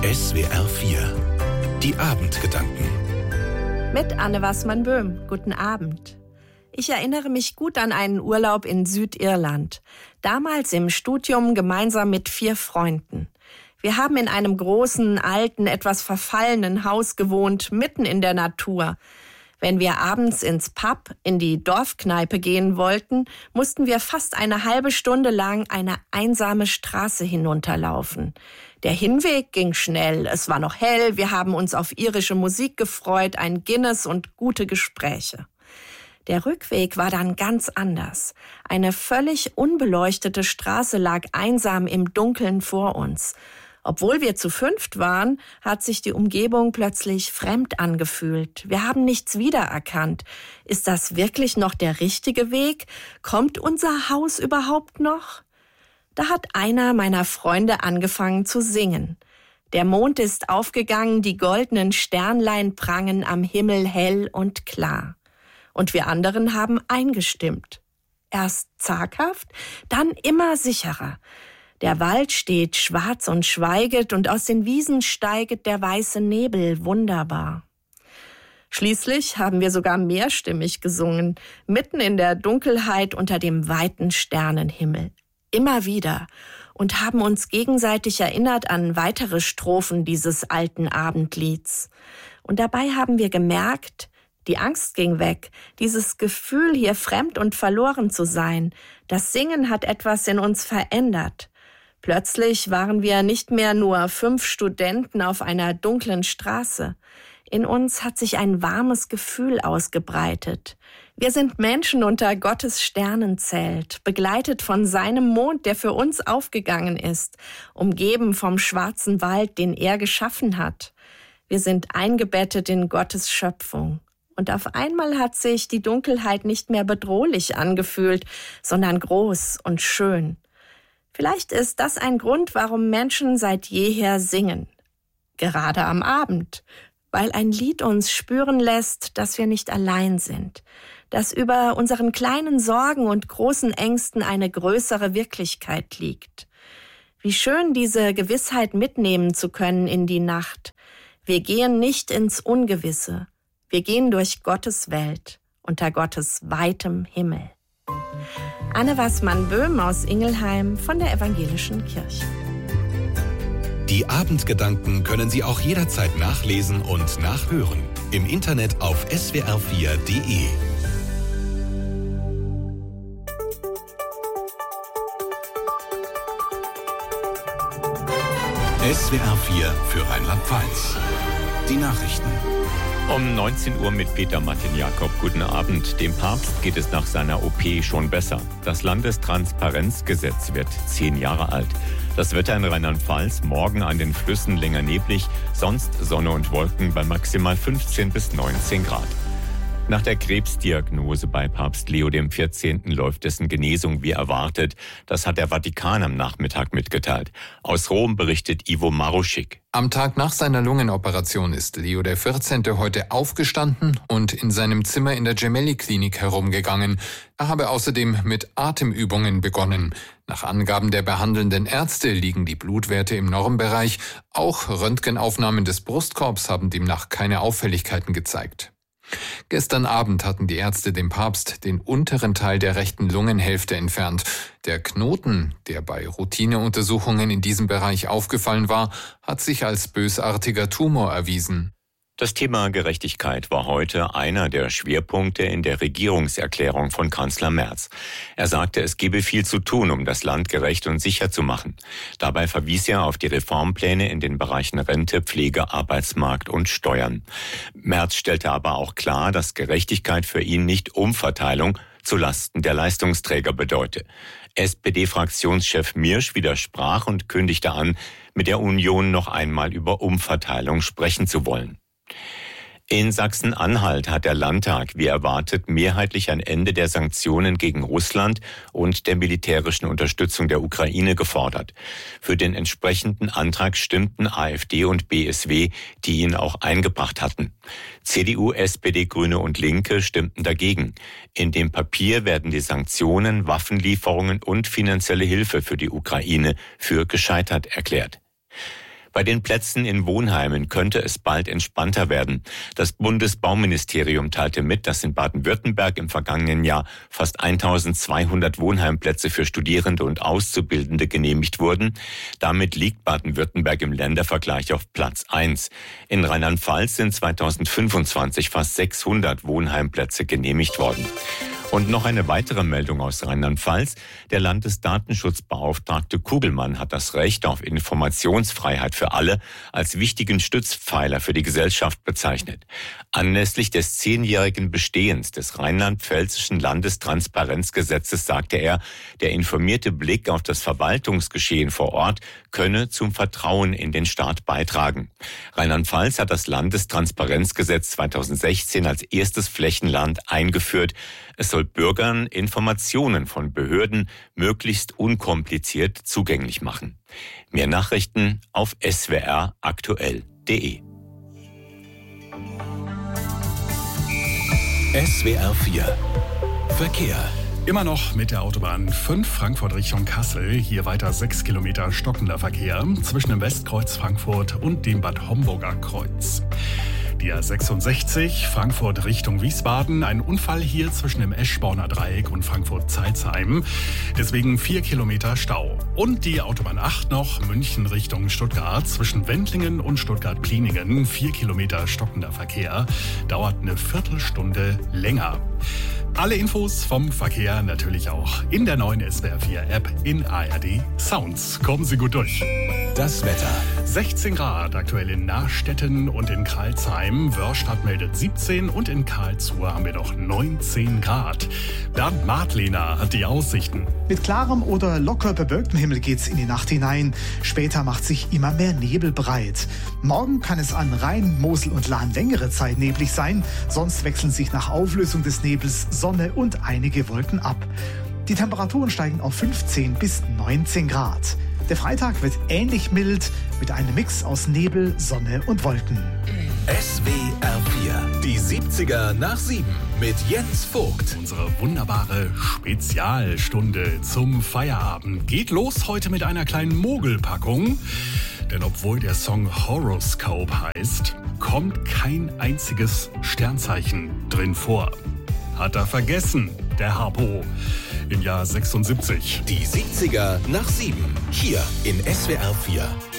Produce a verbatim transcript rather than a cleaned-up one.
S W R vier. Die Abendgedanken. Mit Anne Wassmann-Böhm. Guten Abend. Ich erinnere mich gut an einen Urlaub in Südirland. Damals im Studium gemeinsam mit vier Freunden. Wir haben in einem großen, alten, etwas verfallenen Haus gewohnt, mitten in der Natur. Wenn wir abends ins Pub, in die Dorfkneipe gehen wollten, mussten wir fast eine halbe Stunde lang eine einsame Straße hinunterlaufen. Der Hinweg ging schnell, es war noch hell, wir haben uns auf irische Musik gefreut, ein Guinness und gute Gespräche. Der Rückweg war dann ganz anders. Eine völlig unbeleuchtete Straße lag einsam im Dunkeln vor uns. Obwohl wir zu fünft waren, hat sich die Umgebung plötzlich fremd angefühlt. Wir haben nichts wiedererkannt. Ist das wirklich noch der richtige Weg? Kommt unser Haus überhaupt noch? Da hat einer meiner Freunde angefangen zu singen. Der Mond ist aufgegangen, die goldenen Sternlein prangen am Himmel hell und klar. Und wir anderen haben eingestimmt. Erst zaghaft, dann immer sicherer. Der Wald steht schwarz und schweiget, und aus den Wiesen steiget der weiße Nebel wunderbar. Schließlich haben wir sogar mehrstimmig gesungen, mitten in der Dunkelheit unter dem weiten Sternenhimmel. Immer wieder, und haben uns gegenseitig erinnert an weitere Strophen dieses alten Abendlieds. Und dabei haben wir gemerkt, die Angst ging weg, dieses Gefühl, hier fremd und verloren zu sein. Das Singen hat etwas in uns verändert. Plötzlich waren wir nicht mehr nur fünf Studenten auf einer dunklen Straße. In uns hat sich ein warmes Gefühl ausgebreitet. Wir sind Menschen unter Gottes Sternenzelt, begleitet von seinem Mond, der für uns aufgegangen ist, umgeben vom schwarzen Wald, den er geschaffen hat. Wir sind eingebettet in Gottes Schöpfung. Und auf einmal hat sich die Dunkelheit nicht mehr bedrohlich angefühlt, sondern groß und schön. Vielleicht ist das ein Grund, warum Menschen seit jeher singen. Gerade am Abend, weil ein Lied uns spüren lässt, dass wir nicht allein sind, dass über unseren kleinen Sorgen und großen Ängsten eine größere Wirklichkeit liegt. Wie schön, diese Gewissheit mitnehmen zu können in die Nacht. Wir gehen nicht ins Ungewisse. Wir gehen durch Gottes Welt, unter Gottes weitem Himmel. Anne Wassmann-Böhm aus Ingelheim von der Evangelischen Kirche. Die Abendgedanken können Sie auch jederzeit nachlesen und nachhören. Im Internet auf S W R vier Punkt de. S W R vier für Rheinland-Pfalz. Die Nachrichten. Um neunzehn Uhr mit Peter Martin Jakob. Guten Abend. Dem Papst geht es nach seiner O P schon besser. Das Landestransparenzgesetz wird zehn Jahre alt. Das Wetter in Rheinland-Pfalz, morgen an den Flüssen länger neblig, sonst Sonne und Wolken bei maximal fünfzehn bis neunzehn Grad. Nach der Krebsdiagnose bei Papst Leo der vierzehnten läuft dessen Genesung wie erwartet. Das hat der Vatikan am Nachmittag mitgeteilt. Aus Rom berichtet Ivo Maruschik. Am Tag nach seiner Lungenoperation ist Leo der vierzehnte heute aufgestanden und in seinem Zimmer in der Gemelli-Klinik herumgegangen. Er habe außerdem mit Atemübungen begonnen. Nach Angaben der behandelnden Ärzte liegen die Blutwerte im Normbereich. Auch Röntgenaufnahmen des Brustkorbs haben demnach keine Auffälligkeiten gezeigt. Gestern Abend hatten die Ärzte dem Papst den unteren Teil der rechten Lungenhälfte entfernt. Der Knoten, der bei Routineuntersuchungen in diesem Bereich aufgefallen war, hat sich als bösartiger Tumor erwiesen. Das Thema Gerechtigkeit war heute einer der Schwerpunkte in der Regierungserklärung von Kanzler Merz. Er sagte, es gebe viel zu tun, um das Land gerecht und sicher zu machen. Dabei verwies er auf die Reformpläne in den Bereichen Rente, Pflege, Arbeitsmarkt und Steuern. Merz stellte aber auch klar, dass Gerechtigkeit für ihn nicht Umverteilung zulasten der Leistungsträger bedeute. S P D-Fraktionschef Mirsch widersprach und kündigte an, mit der Union noch einmal über Umverteilung sprechen zu wollen. In Sachsen-Anhalt hat der Landtag, wie erwartet, mehrheitlich ein Ende der Sanktionen gegen Russland und der militärischen Unterstützung der Ukraine gefordert. Für den entsprechenden Antrag stimmten AfD und B S W, die ihn auch eingebracht hatten. C D U, S P D, Grüne und Linke stimmten dagegen. In dem Papier werden die Sanktionen, Waffenlieferungen und finanzielle Hilfe für die Ukraine für gescheitert erklärt. Bei den Plätzen in Wohnheimen könnte es bald entspannter werden. Das Bundesbauministerium teilte mit, dass in Baden-Württemberg im vergangenen Jahr fast eintausendzweihundert Wohnheimplätze für Studierende und Auszubildende genehmigt wurden. Damit liegt Baden-Württemberg im Ländervergleich auf Platz eins. In Rheinland-Pfalz sind zweitausendfünfundzwanzig fast sechshundert Wohnheimplätze genehmigt worden. Und noch eine weitere Meldung aus Rheinland-Pfalz. Der Landesdatenschutzbeauftragte Kugelmann hat das Recht auf Informationsfreiheit für alle als wichtigen Stützpfeiler für die Gesellschaft bezeichnet. Anlässlich des zehnjährigen Bestehens des rheinland-pfälzischen Landestransparenzgesetzes sagte er, der informierte Blick auf das Verwaltungsgeschehen vor Ort könne zum Vertrauen in den Staat beitragen. Rheinland-Pfalz hat das Landestransparenzgesetz zweitausendsechzehn als erstes Flächenland eingeführt. Es soll Bürgern Informationen von Behörden möglichst unkompliziert zugänglich machen. Mehr Nachrichten auf s w r aktuell punkt d e. S W R vier Verkehr. Immer noch mit der Autobahn fünf Frankfurt Richtung Kassel. Hier weiter sechs Kilometer stockender Verkehr zwischen dem Westkreuz Frankfurt und dem Bad Homburger Kreuz. Die A sechsundsechzig Frankfurt Richtung Wiesbaden. Ein Unfall hier zwischen dem Eschborner Dreieck und Frankfurt-Zeilsheim. Deswegen vier Kilometer Stau. Und die Autobahn acht noch München Richtung Stuttgart. Zwischen Wendlingen und Stuttgart-Pliningen. Vier Kilometer stockender Verkehr. Dauert eine Viertelstunde länger. Alle Infos vom Verkehr natürlich auch in der neuen S W R vier App in A R D Sounds. Kommen Sie gut durch. Das Wetter. sechzehn Grad aktuell in Nachstetten und in Karlsheim. Wörstadt meldet siebzehn und in Karlsruhe haben wir noch neunzehn Grad. Bernd Martlehner hat die Aussichten. Mit klarem oder locker bewölktem Himmel geht's in die Nacht hinein. Später macht sich immer mehr Nebel breit. Morgen kann es an Rhein, Mosel und Lahn längere Zeit neblig sein. Sonst wechseln sich nach Auflösung des Nebels Sonne und einige Wolken ab. Die Temperaturen steigen auf fünfzehn bis neunzehn Grad. Der Freitag wird ähnlich mild mit einem Mix aus Nebel, Sonne und Wolken. S W R vier, die siebziger nach sieben mit Jens Vogt. Unsere wunderbare Spezialstunde zum Feierabend geht los heute mit einer kleinen Mogelpackung. Denn obwohl der Song Horoscope heißt, kommt kein einziges Sternzeichen drin vor. Hat er vergessen, der Harpo, im Jahr sechsundsiebzig. Die siebziger nach sieben, hier in S W R vier.